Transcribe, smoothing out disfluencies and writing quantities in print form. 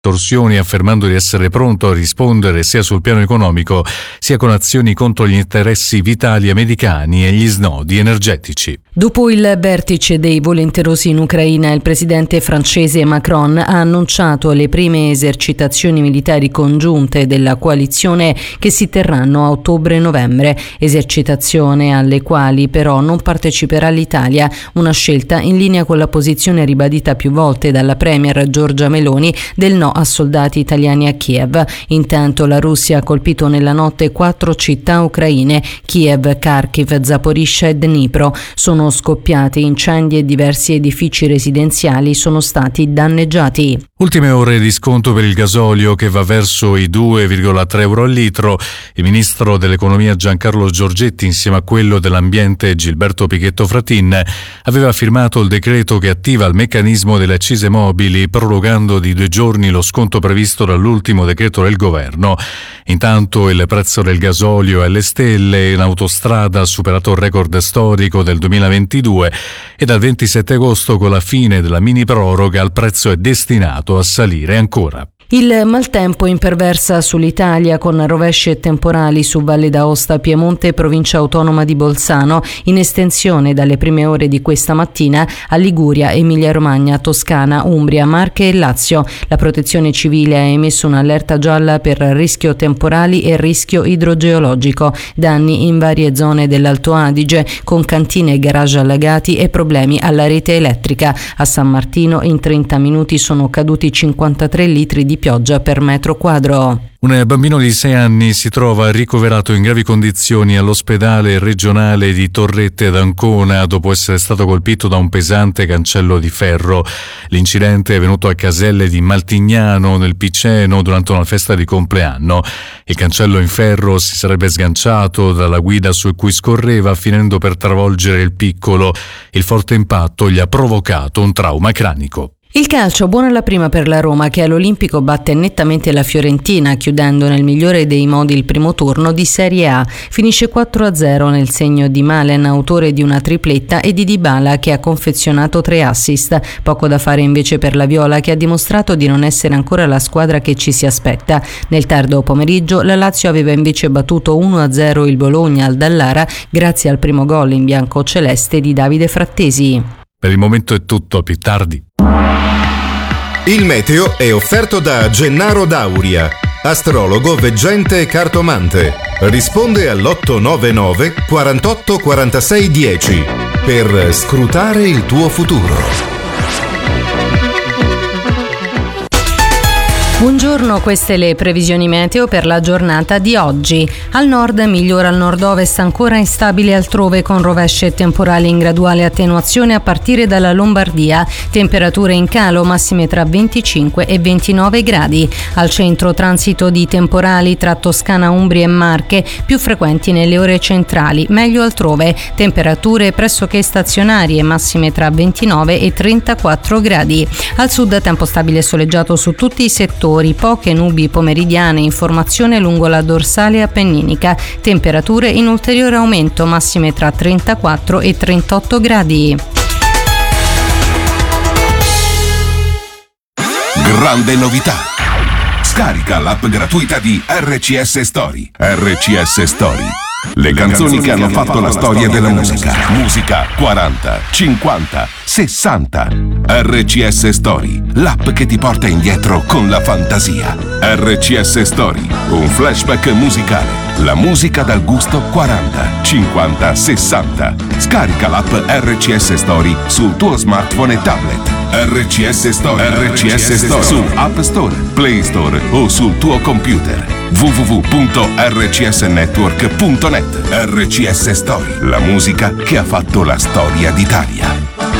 torsioni, affermando di essere pronto a rispondere sia sul piano economico sia con azioni contro gli interessi vitali americani e gli snodi energetici. Dopo il vertice dei volenterosi in Ucraina, il presidente francese Macron ha annunciato le prime esercitazioni militari congiunte della coalizione che si terranno a ottobre-novembre, esercitazione alle quali però non parteciperà l'Italia, una scelta in linea con la posizione ribadita più volte dalla premier Giorgia Meloni del no a soldati italiani a Kiev. Intanto la Russia ha colpito nella notte 4 città ucraine, Kiev, Kharkiv, Zaporizhzhia e Dnipro. Sono scoppiati incendi e diversi edifici residenziali sono stati danneggiati. Ultime ore di sconto per il gasolio che va verso i 2,3 euro al litro. Il ministro dell'economia Giancarlo Giorgetti, insieme a quello dell'ambiente Gilberto Pichetto Fratin, aveva firmato il decreto che attiva il meccanismo delle accise mobili, prorogando di 2 giorni lo sconto previsto dall'ultimo decreto del governo. Intanto il prezzo del gasolio alle stelle in autostrada ha superato il record storico del 2022 e dal 27 agosto, con la fine della mini proroga, il prezzo è destinato a salire ancora. Il maltempo imperversa sull'Italia con rovesci e temporali su Valle d'Aosta, Piemonte e provincia autonoma di Bolzano, in estensione dalle prime ore di questa mattina a Liguria, Emilia-Romagna, Toscana, Umbria, Marche e Lazio. La Protezione Civile ha emesso un'allerta gialla per rischio temporali e rischio idrogeologico. Danni in varie zone dell'Alto Adige, con cantine e garage allagati e problemi alla rete elettrica. A San Martino in 30 minuti sono caduti 53 litri di pioggia per metro quadro. Un bambino di 6 anni si trova ricoverato in gravi condizioni all'ospedale regionale di Torrette ad Ancona dopo essere stato colpito da un pesante cancello di ferro. L'incidente è venuto a Caselle di Maltignano, nel Piceno, durante una festa di compleanno. Il cancello in ferro si sarebbe sganciato dalla guida su cui scorreva, finendo per travolgere il piccolo. Il forte impatto gli ha provocato un trauma cranico. Il calcio, buona la prima per la Roma, che all'Olimpico batte nettamente la Fiorentina, chiudendo nel migliore dei modi il primo turno di Serie A. Finisce 4-0 nel segno di Malen, autore di una tripletta, e di Dybala, che ha confezionato 3 assist. Poco da fare invece per la Viola, che ha dimostrato di non essere ancora la squadra che ci si aspetta. Nel tardo pomeriggio la Lazio aveva invece battuto 1-0 il Bologna al Dallara, grazie al primo gol in bianco-celeste di Davide Frattesi. Per il momento è tutto, più tardi. Il meteo è offerto da Gennaro Dauria, astrologo, veggente e cartomante. Risponde all'899 48 46 10 per scrutare il tuo futuro. Buongiorno, queste le previsioni meteo per la giornata di oggi. Al nord migliora al nord-ovest, ancora instabile altrove con rovesci e temporali in graduale attenuazione a partire dalla Lombardia. Temperature in calo, massime tra 25 e 29 gradi. Al centro transito di temporali tra Toscana, Umbria e Marche, più frequenti nelle ore centrali, meglio altrove. Temperature pressoché stazionarie, massime tra 29 e 34 gradi. Al sud tempo stabile e soleggiato su tutti i settori. Poche nubi pomeridiane in formazione lungo la dorsale appenninica, temperature in ulteriore aumento, massime tra 34 e 38 gradi. Grande novità! Scarica l'app gratuita di RCS Story. RCS Story. Le canzoni che hanno fatto la storia della musica. Musica 40, 50, 60. RCS Story, l'app che ti porta indietro con la fantasia. RCS Story, un flashback musicale. La musica dal gusto 40, 50, 60. Scarica l'app RCS Story sul tuo smartphone e tablet. RCS Story. RCS Story su App Store, Play Store o sul tuo computer. www.rcsnetwork.net. RCS Story, la musica che ha fatto la storia d'Italia.